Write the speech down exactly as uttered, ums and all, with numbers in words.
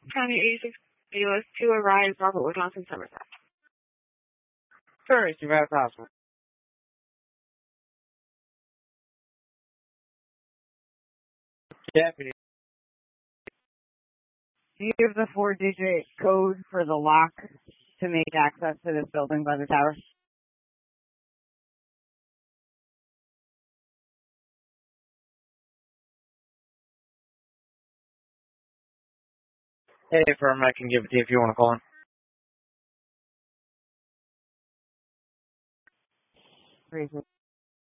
County eighty-six U S two arrives, Robert Wood Johnson, Somerset. First, you've had a possible. Deputy. Do you have the four-digit code for the lock to make access to this building by the tower? Hey, firm, I can give it to you if you want to call in. Reason.